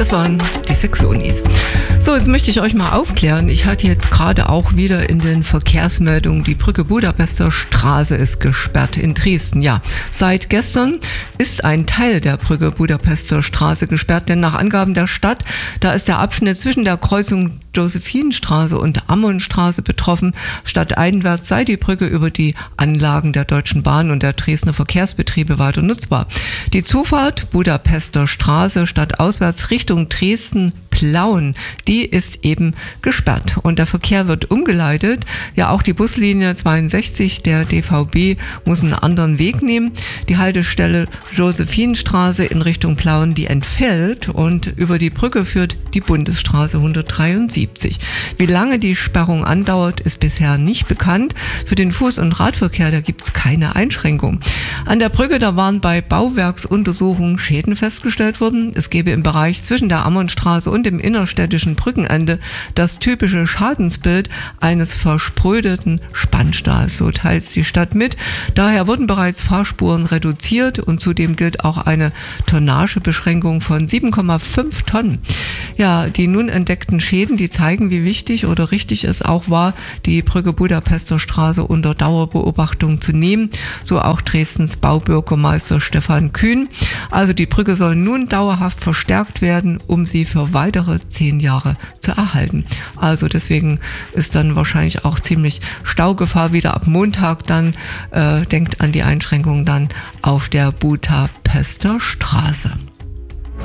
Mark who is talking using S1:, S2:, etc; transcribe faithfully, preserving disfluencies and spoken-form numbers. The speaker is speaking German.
S1: Das waren die Saxonis. So, jetzt möchte ich euch mal aufklären. Ich hatte jetzt gerade auch wieder in den Verkehrsmeldungen, die Brücke Budapester Straße ist gesperrt in Dresden. Ja, seit gestern ist ein Teil der Brücke Budapester Straße gesperrt, denn nach Angaben der Stadt, da ist der Abschnitt zwischen der Kreuzung Josephinenstraße und Ammonstraße betroffen. Stadteinwärts sei die Brücke über die Anlagen der Deutschen Bahn und der Dresdner Verkehrsbetriebe weiter nutzbar. Die Zufahrt Budapester Straße stadtauswärts Richtung Dresden-Plauen, die ist eben gesperrt und der Verkehr wird umgeleitet. Ja, auch die Buslinie zweiundsechzig der D V B muss einen anderen Weg nehmen. Die Haltestelle Josephinenstraße in Richtung Plauen, die entfällt und über die Brücke führt die Bundesstraße hundertdreiundsiebzig. Wie lange die Sperrung andauert, ist bisher nicht bekannt. Für den Fuß- und Radverkehr, da gibt es keine Einschränkung. An der Brücke, da waren bei Bauwerksuntersuchungen Schäden festgestellt worden. Es gebe im Bereich zwischen der Ammonstraße und dem innerstädtischen Brückenende das typische Schadensbild eines versprödeten Spannstahls. So teilt es die Stadt mit. Daher wurden bereits Fahrspuren reduziert und zudem gilt auch eine Tonnagebeschränkung von sieben Komma fünf Tonnen. Ja, die nun entdeckten Schäden, die zeigen, wie wichtig oder richtig es auch war, die Brücke Budapester Straße unter Dauerbeobachtung zu nehmen. So auch Dresdens Baubürgermeister Stefan Kühn. Also die Brücke soll nun dauerhaft verstärkt werden, um sie für weitere zehn Jahre zu erhalten. Also deswegen ist dann wahrscheinlich auch ziemlich Staugefahr wieder ab Montag dann. Äh, denkt an die Einschränkungen dann auf der Budapester Straße.